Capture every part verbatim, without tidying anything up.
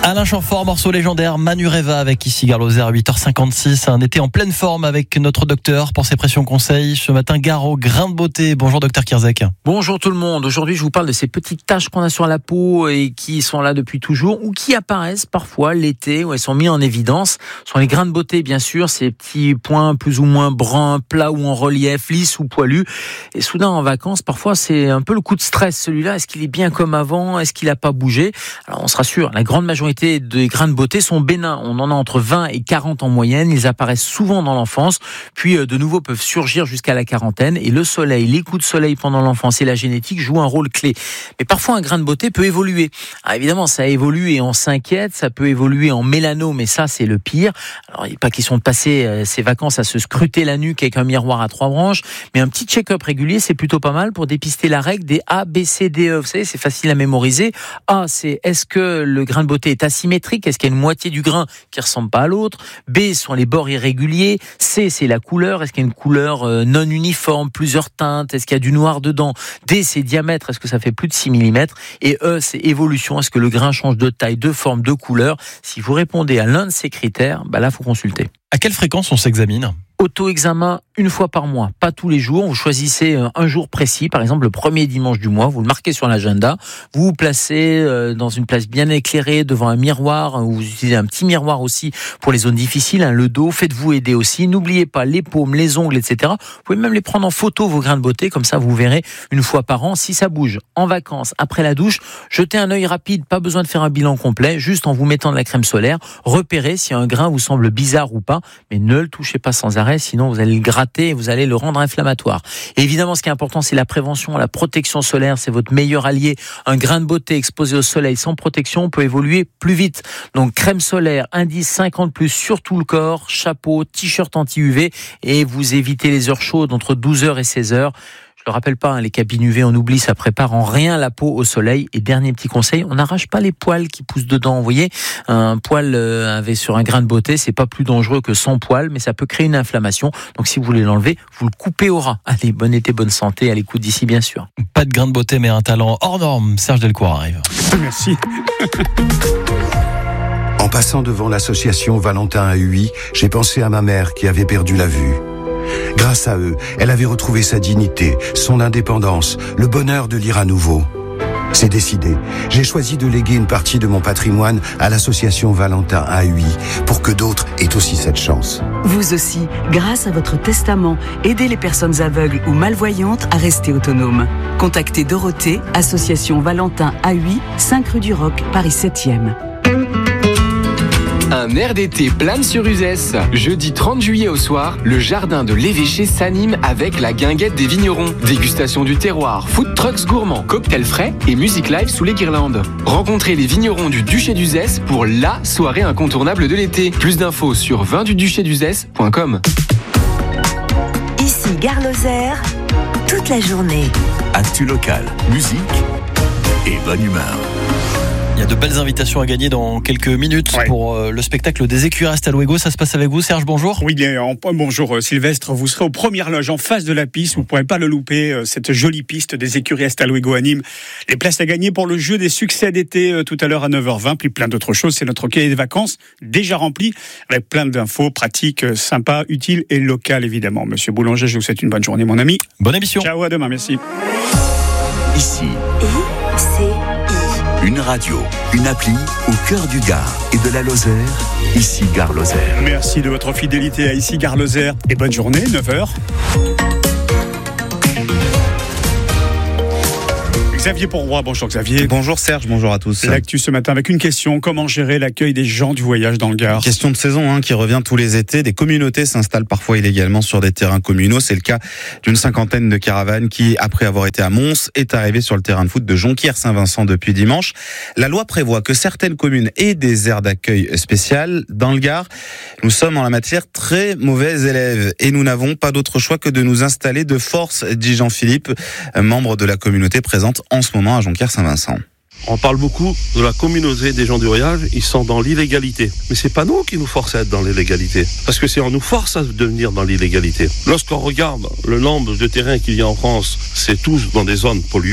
Alain Chamfort, morceau légendaire, Manureva avec ici Gare Lozère à huit heures cinquante-six. Un été en pleine forme avec notre docteur pour ses pressions conseils. Ce matin, Gare au grain de beauté. Bonjour docteur Kierzek. Bonjour tout le monde. Aujourd'hui, je vous parle de ces petites taches qu'on a sur la peau et qui sont là depuis toujours ou qui apparaissent parfois l'été où elles sont mises en évidence. Ce sont les grains de beauté, bien sûr, ces petits points plus ou moins bruns, plats ou en relief, lisses ou poilus. Et soudain, en vacances, parfois, c'est un peu le coup de stress, celui-là. Est-ce qu'il est bien comme avant? Est-ce qu'il n'a pas bougé? Alors, on se rassure, la grande majorité des grains de beauté sont bénins. On en a entre vingt et quarante en moyenne. Ils apparaissent souvent dans l'enfance, puis de nouveau peuvent surgir jusqu'à la quarantaine. Et le soleil, les coups de soleil pendant l'enfance et la génétique jouent un rôle clé. Mais parfois, un grain de beauté peut évoluer. Alors évidemment, ça évolue et on s'inquiète. Ça peut évoluer en mélanome, mais ça, c'est le pire. Alors, il n'est pas question de passer ses vacances à se scruter la nuque avec un miroir à trois branches, mais un petit check-up régulier, c'est plutôt pas mal pour dépister la règle des A, B, C, D, E. Vous savez, c'est facile à mémoriser. A, c'est est-ce que le grain de beauté est asymétrique? Est-ce qu'il y a une moitié du grain qui ressemble pas à l'autre? B, sont les bords irréguliers. C, c'est la couleur. Est-ce qu'il y a une couleur non uniforme, plusieurs teintes? Est-ce qu'il y a du noir dedans? D, c'est diamètre. Est-ce que ça fait plus de six millimètres? Et E, c'est évolution. Est-ce que le grain change de taille, de forme, de couleur? Si vous répondez à l'un de ces critères, bah là, faut consulter. À quelle fréquence on s'examine? Auto-examen une fois par mois, pas tous les jours. Vous choisissez un jour précis, par exemple le premier dimanche du mois, vous le marquez sur l'agenda, vous vous placez dans une place bien éclairée devant un miroir, vous utilisez un petit miroir aussi pour les zones difficiles, hein, le dos, faites-vous aider aussi. N'oubliez pas les paumes, les ongles, et cetera. Vous pouvez même les prendre en photo, vos grains de beauté, comme ça vous verrez une fois par an. Si ça bouge, en vacances, après la douche, jetez un œil rapide, pas besoin de faire un bilan complet, juste en vous mettant de la crème solaire, repérez si un grain vous semble bizarre ou pas, mais ne le touchez pas sans arrêt, sinon vous allez le gratter et vous allez le rendre inflammatoire. Et évidemment, ce qui est important, c'est la prévention, la protection solaire, c'est votre meilleur allié. Un grain de beauté exposé au soleil sans protection peut évoluer plus vite. Donc crème solaire, indice cinquante plus sur tout le corps, chapeau, t-shirt anti-U V et vous évitez les heures chaudes entre douze heures et seize heures. Je le rappelle pas, hein, les cabines U V, on oublie, ça prépare en rien la peau au soleil. Et dernier petit conseil, on n'arrache pas les poils qui poussent dedans. Vous voyez, un poil euh, avec sur un grain de beauté, c'est pas plus dangereux que sans poil, mais ça peut créer une inflammation. Donc si vous voulez l'enlever, vous le coupez au ras. Allez, bon été, bonne santé, à l'écoute d'ici bien sûr. Pas de grain de beauté, mais un talent hors norme. Serge Delcourt arrive. Merci. En passant devant l'association Valentin A U I, j'ai pensé à ma mère qui avait perdu la vue. Grâce à eux, elle avait retrouvé sa dignité, son indépendance, le bonheur de lire à nouveau. C'est décidé. J'ai choisi de léguer une partie de mon patrimoine à l'association Valentin A U I pour que d'autres aient aussi cette chance. Vous aussi, grâce à votre testament, aidez les personnes aveugles ou malvoyantes à rester autonomes. Contactez Dorothée, association Valentin A U I, cinq rue du Roc, Paris septième. Un air d'été plane sur Uzès. Jeudi trente juillet au soir, le jardin de l'évêché s'anime avec la guinguette des vignerons. Dégustation du terroir, food trucks gourmands, cocktails frais et musique live sous les guirlandes. Rencontrez les vignerons du Duché d'Uzès pour la soirée incontournable de l'été. Plus d'infos sur vin du duché d'uzès point com. Ici Gare Lozère, toute la journée. Actu local, musique et bonne humeur. Il y a de belles invitations à gagner dans quelques minutes ouais. pour euh, le spectacle des écuristes à Luego. Ça se passe avec vous, Serge, bonjour. Oui, bien, en, bonjour Sylvestre. Vous serez aux premières loges en face de la piste. Vous ne pourrez pas le louper. Euh, cette jolie piste des écuristes à Luego à Nîmes. Les places à gagner pour le jeu des succès d'été euh, tout à l'heure à neuf heures vingt. Puis plein d'autres choses. C'est notre cahier des vacances déjà rempli avec plein d'infos pratiques, euh, sympas, utiles et locales évidemment. Monsieur Boulanger, je vous souhaite une bonne journée, mon ami. Bonne émission. Ciao, à demain, merci. Ici. I C I. Une radio, une appli au cœur du Gard et de la Lozère, ici Gare Lozère. Merci de votre fidélité à ici Gare Lozère et bonne journée, neuf heures. Xavier Pourroy, bonjour Xavier. Bonjour Serge, bonjour à tous. L'actu ce matin avec une question, comment gérer l'accueil des gens du voyage dans le Gard? Question de saison hein, qui revient tous les étés. Des communautés s'installent parfois illégalement sur des terrains communaux. C'est le cas d'une cinquantaine de caravanes qui, après avoir été à Mons, est arrivée sur le terrain de foot de Jonquière-Saint-Vincent depuis dimanche. La loi prévoit que certaines communes aient des aires d'accueil spéciales. Dans le Gard, nous sommes en la matière très mauvais élèves et nous n'avons pas d'autre choix que de nous installer de force, dit Jean-Philippe, membre de la communauté présente en ce moment à Jonquière-Saint-Vincent. On parle beaucoup de la communauté des gens du voyage, ils sont dans l'illégalité. Mais c'est pas nous qui nous forçons à être dans l'illégalité. Parce que c'est on nous force à devenir dans l'illégalité. Lorsqu'on regarde le nombre de terrains qu'il y a en France, c'est tous dans des zones polluées.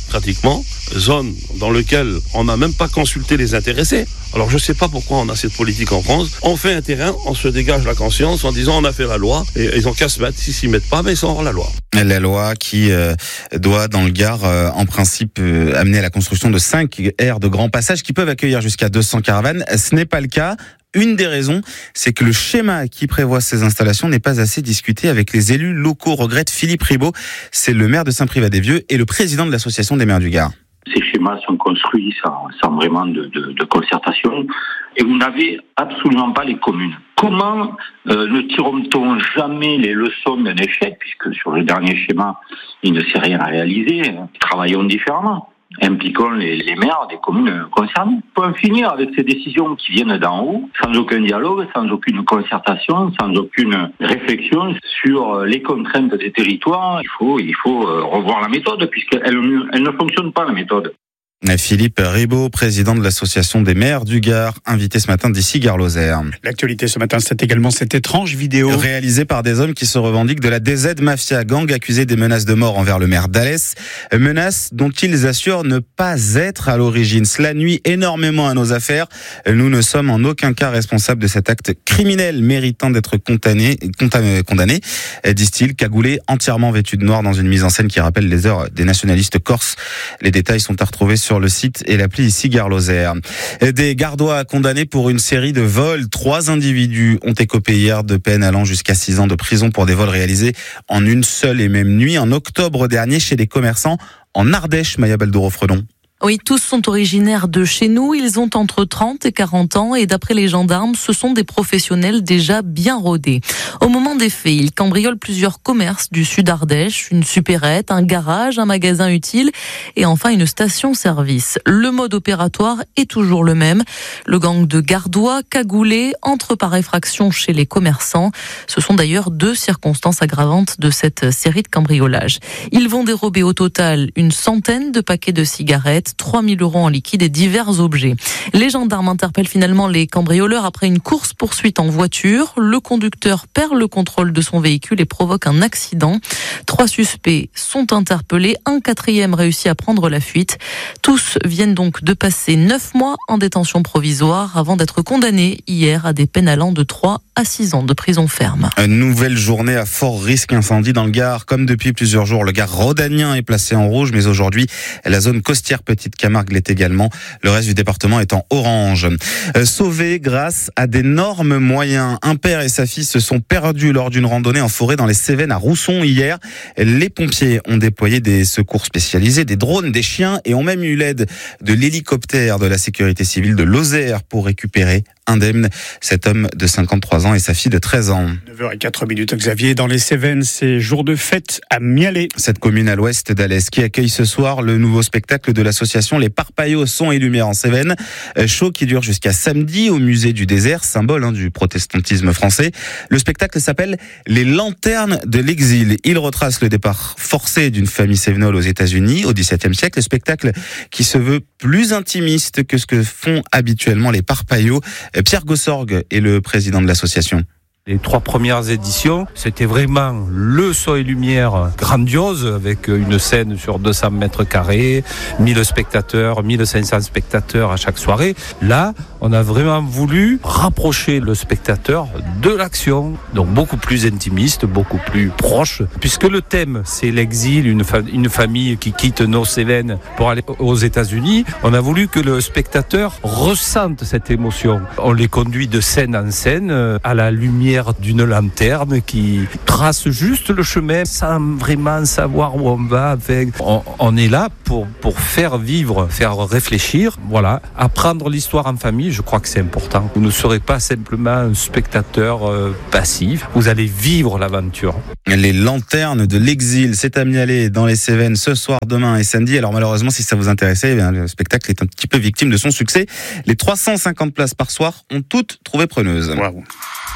pratiquement, zone dans laquelle on n'a même pas consulté les intéressés. Alors je ne sais pas pourquoi on a cette politique en France. On fait un terrain, on se dégage la conscience en disant on a fait la loi et ils ont qu'à se mettre. S'ils s'y mettent pas, mais ils sont hors la loi. La loi qui euh, doit, dans le Gard, euh, en principe, euh, amener à la construction de cinq aires de grand passage qui peuvent accueillir jusqu'à deux cents caravanes. Ce n'est pas le cas. Une des raisons, c'est que le schéma qui prévoit ces installations n'est pas assez discuté avec les élus locaux, regrette Philippe Ribaud. C'est le maire de Saint-Privat-des-Vieux et le président de l'association des maires du Gard. Ces schémas sont construits sans, sans vraiment de, de, de concertation et vous n'avez absolument pas les communes. Comment euh, ne tirons-on jamais les leçons d'un échec, puisque sur le dernier schéma, il ne s'est rien réalisé. Travaillons différemment. Impliquons les, les maires des communes concernées. Pour en finir avec ces décisions qui viennent d'en haut, sans aucun dialogue, sans aucune concertation, sans aucune réflexion sur les contraintes des territoires, il faut, il faut revoir la méthode, puisqu'elle elle ne fonctionne pas, la méthode. Philippe Ribaud, président de l'association des maires du Gard, invité ce matin d'ici Gard-Lozère. L'actualité ce matin, c'est également cette étrange vidéo réalisée par des hommes qui se revendiquent de la D Z Mafia, gang accusé des menaces de mort envers le maire d'Alès. Menaces dont ils assurent ne pas être à l'origine. Cela nuit énormément à nos affaires. Nous ne sommes en aucun cas responsables de cet acte criminel méritant d'être condamné, condamné, disent-ils, cagoulés, entièrement vêtus de noir dans une mise en scène qui rappelle les heures des nationalistes corses. Les détails sont à retrouver sur sur le site et l'appli ici Gard-Lozère. Des Gardois condamnés pour une série de vols. Trois individus ont écopé hier de peine allant jusqu'à six ans de prison pour des vols réalisés en une seule et même nuit en octobre dernier chez des commerçants en Ardèche. Maya Baldouro-Fredon. Oui, tous sont originaires de chez nous. Ils ont entre trente et quarante ans et d'après les gendarmes, ce sont des professionnels déjà bien rodés. Au moment des faits, ils cambriolent plusieurs commerces du sud Ardèche, une supérette, un garage, un magasin utile et enfin une station-service. Le mode opératoire est toujours le même. Le gang de Gardois, cagoulés, entre par effraction chez les commerçants. Ce sont d'ailleurs deux circonstances aggravantes de cette série de cambriolages. Ils vont dérober au total une centaine de paquets de cigarettes, trois mille euros en liquide et divers objets. Les gendarmes interpellent finalement les cambrioleurs après une course-poursuite en voiture. Le conducteur perd le contrôle de son véhicule et provoque un accident. Trois suspects sont interpellés. Un quatrième réussit à prendre la fuite. Tous viennent donc de passer neuf mois en détention provisoire avant d'être condamnés hier à des peines allant de trois à six ans de prison ferme. Une nouvelle journée à fort risque incendie dans le Gard. Comme depuis plusieurs jours, le Gard rhodanien est placé en rouge, mais aujourd'hui, la zone costière Petite Camargue l'est également. Le reste du département est en orange. Euh, sauvé grâce à d'énormes moyens. Un père et sa fille se sont perdus lors d'une randonnée en forêt dans les Cévennes à Rousson hier. Les pompiers ont déployé des secours spécialisés, des drones, des chiens et ont même eu l'aide de l'hélicoptère de la sécurité civile de Lozère pour récupérer indemne cet homme de cinquante-trois ans et sa fille de treize ans. neuf heures zéro quatre minutes, Xavier, dans les Cévennes, c'est jour de fête à Mialet. Cette commune à l'ouest d'Alès qui accueille ce soir le nouveau spectacle de l'association Les Parpaillots Son et Lumière en Cévennes. Show qui dure jusqu'à samedi au musée du désert, symbole hein, du protestantisme français. Le spectacle s'appelle Les Lanternes de l'exil. Il retrace le départ forcé d'une famille cévenolle aux États-Unis au dix-septième siècle. Le spectacle qui se veut plus intimiste que ce que font habituellement les Parpaillots. Pierre Gossorgue est le président de l'association. Les trois premières éditions, c'était vraiment le son et lumière grandiose avec une scène sur deux cents mètres carrés, mille spectateurs, mille cinq cents spectateurs à chaque soirée. Là, on a vraiment voulu rapprocher le spectateur de l'action, donc beaucoup plus intimiste, beaucoup plus proche, puisque le thème, c'est l'exil, une, fa- une famille qui quitte nos Cévennes pour aller aux États-Unis. On a voulu que le spectateur ressente cette émotion. On les conduit de scène en scène à la lumière d'une lanterne qui trace juste le chemin sans vraiment savoir où on va. Enfin, on, on est là pour, pour faire vivre, faire réfléchir, voilà, apprendre l'histoire en famille, je crois que c'est important. Vous ne serez pas simplement un spectateur euh, passif, vous allez vivre l'aventure. Les Lanternes de l'exil, c'est à Mialet dans les Cévennes ce soir, demain et samedi. Alors malheureusement, si ça vous intéressait, eh bien, le spectacle est un petit peu victime de son succès. Les trois cent cinquante places par soir ont toutes trouvé preneuse. Wow.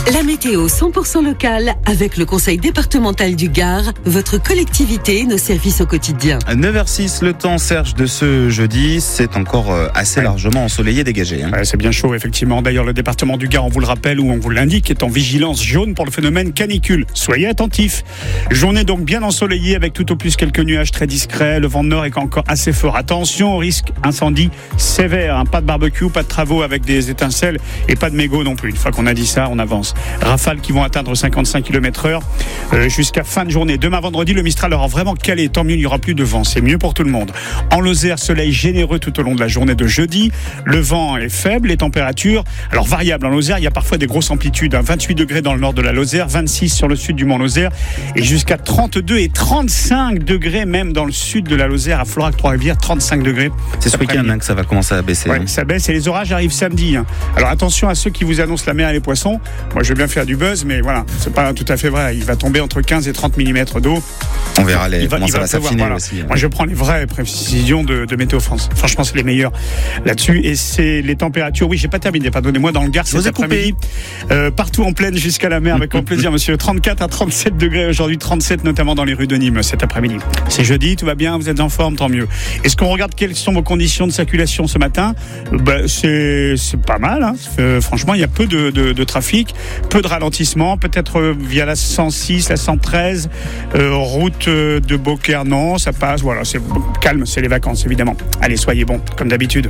La météo cent pour cent locale avec le conseil départemental du Gard, votre collectivité, nos services au quotidien. neuf heures six, le temps, Serge, de ce jeudi, c'est encore assez largement ensoleillé, dégagé. Hein. Ouais, c'est bien chaud, effectivement. D'ailleurs, le département du Gard, on vous le rappelle ou on vous l'indique, est en vigilance jaune pour le phénomène canicule. Soyez attentifs. Journée donc bien ensoleillée avec tout au plus quelques nuages très discrets. Le vent de nord est encore assez fort. Attention au risque incendie sévère. Hein. Pas de barbecue, pas de travaux avec des étincelles et pas de mégots non plus. Une fois qu'on a dit ça, on avance. Rafales qui vont atteindre cinquante-cinq kilomètres heure euh, jusqu'à fin de journée. Demain vendredi, le Mistral aura vraiment calé. Tant mieux, il n'y aura plus de vent. C'est mieux pour tout le monde. En Lozère, soleil généreux tout au long de la journée de jeudi. Le vent est faible, les températures, alors variables. En Lozère, il y a parfois des grosses amplitudes. Hein. vingt-huit degrés dans le nord de la Lozère, vingt-six sur le sud du Mont-Lozère et jusqu'à trente-deux et trente-cinq degrés même dans le sud de la Lozère, à Florac-Trois-Rivières, trente-cinq degrés. C'est ce week-end hein, que ça va commencer à baisser. Ouais, hein. Ça baisse et les orages arrivent samedi. Hein. Alors attention à ceux qui vous annoncent la mer et les poissons. Moi, je veux bien faire du buzz, mais voilà, c'est pas tout à fait vrai. Il va tomber entre quinze et trente millimètres d'eau. On verra les, va, comment ça va s'affiner voilà. aussi. Hein. Moi, je prends les vraies précisions de, de Météo France. Franchement, c'est les meilleures là-dessus. Et c'est les températures. Oui, j'ai pas terminé. Pardonnez-moi, dans le Gard, cet après-midi, euh, partout en plaine jusqu'à la mer, avec grand plaisir, monsieur. trente-quatre à trente-sept degrés aujourd'hui, trente-sept notamment dans les rues de Nîmes cet après-midi. C'est jeudi, tout va bien, vous êtes en forme, tant mieux. Est-ce qu'on regarde quelles sont vos conditions de circulation ce matin? Ben, c'est, c'est pas mal. Hein. Euh, franchement, il y a peu de, de, de trafic, peu de ralentissement, peut-être euh, via la cent six, la cent treize, euh, route euh, de Beaucaire, non, ça passe. Voilà, c'est calme, c'est les vacances évidemment. Allez, soyez bons, comme d'habitude.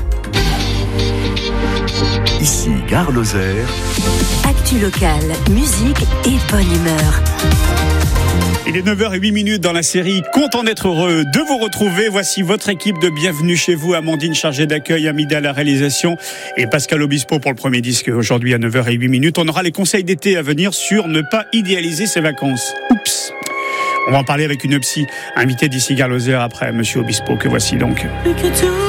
Ici, Gare Lozère. Actu locale, musique et bonne humeur. Il est neuf heures huit minutes dans la série Content d'être heureux de vous retrouver. Voici votre équipe de Bienvenue chez vous. Amandine chargée d'accueil, Amida à la réalisation et Pascal Obispo pour le premier disque. Aujourd'hui à neuf heures huit minutes, on aura les conseils d'été à venir sur ne pas idéaliser ses vacances. Oups. On va en parler avec une psy invitée d'ici Gare Lozère après Monsieur Obispo que voici donc.